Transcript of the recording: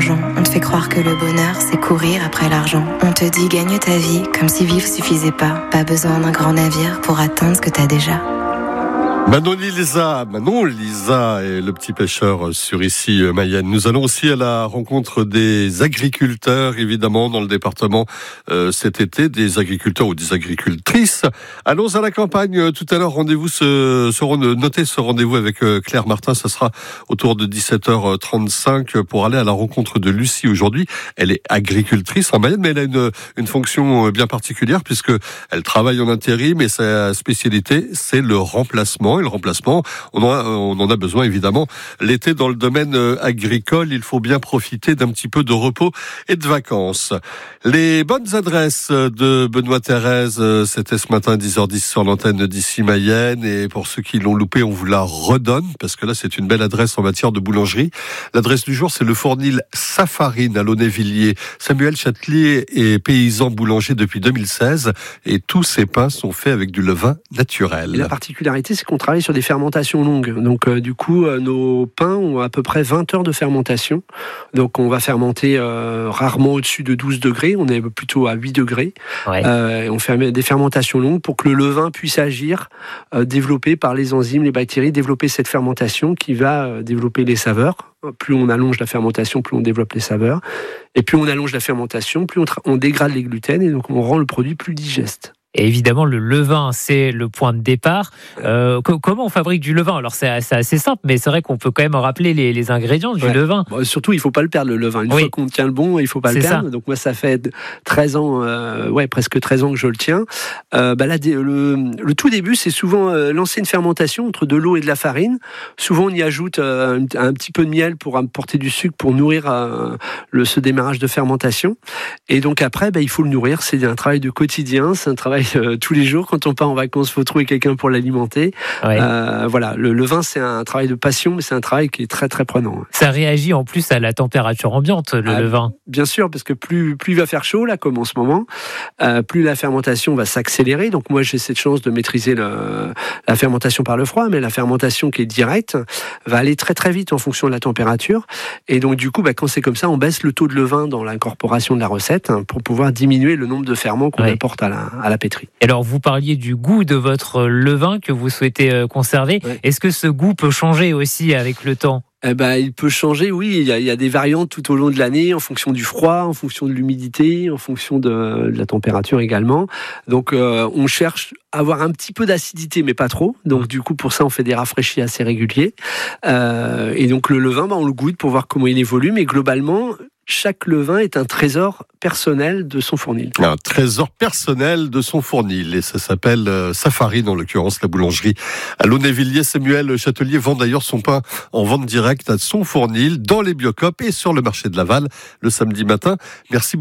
mensongeant. On te fait croire que le bonheur, c'est courir après l'argent. On te dit gagne ta vie, comme si vivre suffisait pas. Pas besoin d'un grand navire pour atteindre ce que t'as déjà. Manon Lisa et le petit pêcheur sur ici Mayenne. Nous allons aussi à la rencontre des agriculteurs, évidemment, dans le département cet été, des agriculteurs ou des agricultrices. Allons à la campagne. Tout à l'heure, notez ce rendez-vous avec Claire Martin. Ça sera autour de 17h35 pour aller à la rencontre de Lucie aujourd'hui. Elle est agricultrice en Mayenne, mais elle a une fonction bien particulière puisque elle travaille en intérim et sa spécialité, c'est le remplacement. Et le remplacement, on en a besoin évidemment. L'été dans le domaine agricole, il faut bien profiter d'un petit peu de repos et de vacances. Les bonnes adresses de Benoît Thérèse, c'était ce matin 10h10 sur l'antenne d'ici Mayenne. Et pour ceux qui l'ont loupé, on vous la redonne parce que là c'est une belle adresse en matière de boulangerie. L'adresse du jour, c'est le Fournil Safarine à Launay-Villiers. Samuel Châtelier est paysan boulanger depuis 2016 et tous ses pains sont faits avec du levain naturel. Et la particularité, c'est qu'on travaille sur des fermentations longues. Donc du coup, nos pains ont à peu près 20 heures de fermentation. Donc on va fermenter rarement au-dessus de 12 degrés. On est plutôt à 8 degrés. Ouais. On fait des fermentations longues pour que le levain puisse agir, développer par les enzymes, les bactéries, développer cette fermentation qui va développer les saveurs. Plus on allonge la fermentation, plus on développe les saveurs. Et plus on allonge la fermentation, plus on dégrade les gluten et donc on rend le produit plus digeste. Et évidemment, le levain, c'est le point de départ. Comment on fabrique du levain ? Alors, c'est assez simple, mais c'est vrai qu'on peut quand même rappeler les ingrédients du levain. Bon, surtout, il ne faut pas le perdre, le levain. Une fois qu'on tient le bon, il ne faut pas le perdre. Donc, moi, ça fait 13 ans, presque 13 ans que je le tiens. Là, le tout début, c'est souvent lancer une fermentation entre de l'eau et de la farine. Souvent, on y ajoute un petit peu de miel pour apporter du sucre, pour nourrir ce démarrage de fermentation. Et donc, après, il faut le nourrir. C'est un travail de quotidien, c'est un travail tous les jours. Quand on part en vacances, il faut trouver quelqu'un pour l'alimenter. Ouais. Le vin, c'est un travail de passion, mais c'est un travail qui est très très prenant. Ça réagit en plus à la température ambiante, le vin. Bien sûr, parce que plus il va faire chaud, là, comme en ce moment, plus la fermentation va s'accélérer. Donc moi, j'ai cette chance de maîtriser la fermentation par le froid, mais la fermentation qui est directe va aller très très vite en fonction de la température. Et donc du coup, quand c'est comme ça, on baisse le taux de levain dans l'incorporation de la recette pour pouvoir diminuer le nombre de ferments qu'on apporte à la pétrie. Et alors, vous parliez du goût de votre levain que vous souhaitez conserver. Ouais. Est-ce que ce goût peut changer aussi avec le temps ? Il peut changer, oui. Il y a des variantes tout au long de l'année, en fonction du froid, en fonction de l'humidité, en fonction de la température également. Donc, on cherche à avoir un petit peu d'acidité, mais pas trop. Donc, du coup, pour ça, on fait des rafraîchis assez réguliers. Et donc, le levain, on le goûte pour voir comment il évolue. Mais globalement, chaque levain est un trésor personnel de son fournil. Un trésor personnel de son fournil. Et ça s'appelle Safarine, en l'occurrence, la boulangerie à Launay-Villiers. Samuel Châtelier vend d'ailleurs son pain en vente directe à son fournil, dans les Biocop et sur le marché de Laval le samedi matin. Merci beaucoup.